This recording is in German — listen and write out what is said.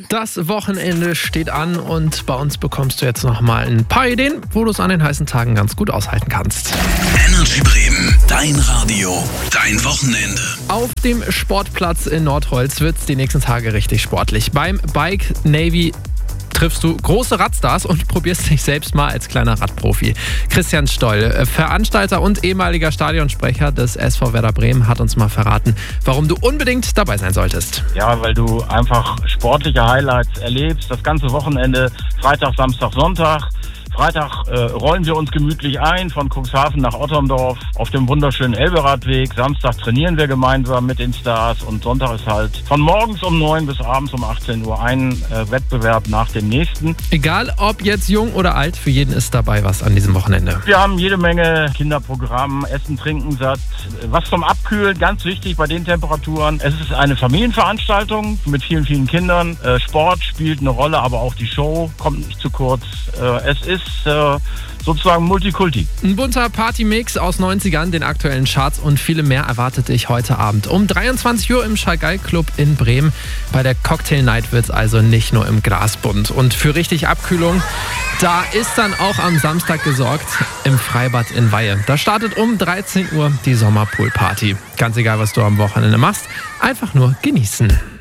Das Wochenende steht an und bei uns bekommst du jetzt nochmal ein paar Ideen, wo du es an den heißen Tagen ganz gut aushalten kannst. Energy Bremen, dein Radio, dein Wochenende. Auf dem Sportplatz in Nordholz wird es die nächsten Tage richtig sportlich. Beim Bike Navy triffst du große Radstars und probierst dich selbst mal als kleiner Radprofi. Christian Stoll, Veranstalter und ehemaliger Stadionsprecher des SV Werder Bremen, hat uns mal verraten, warum du unbedingt dabei sein solltest. Ja, weil du einfach sportliche Highlights erlebst, das ganze Wochenende, Freitag, Samstag, Sonntag. Freitag rollen wir uns gemütlich ein von Cuxhaven nach Otterndorf auf dem wunderschönen Elberadweg. Samstag trainieren wir gemeinsam mit den Stars und Sonntag ist halt von morgens um 9 bis abends um 18 Uhr ein Wettbewerb nach dem nächsten. Egal ob jetzt jung oder alt, für jeden ist dabei was an diesem Wochenende. Wir haben jede Menge Kinderprogramm, Essen, Trinken, satt. Was zum Abkühlen, ganz wichtig bei den Temperaturen. Es ist eine Familienveranstaltung mit vielen, vielen Kindern. Sport spielt eine Rolle, aber auch die Show kommt nicht zu kurz. Es ist sozusagen Multikulti. Ein bunter Partymix aus 90ern, den aktuellen Charts und viele mehr erwartet dich heute Abend um 23 Uhr im Chagall Club in Bremen. Bei der Cocktail Night wird es also nicht nur im Glas bunt. Und für richtig Abkühlung, da ist dann auch am Samstag gesorgt im Freibad in Weihe. Da startet um 13 Uhr die Sommerpoolparty. Ganz egal, was du am Wochenende machst, einfach nur genießen.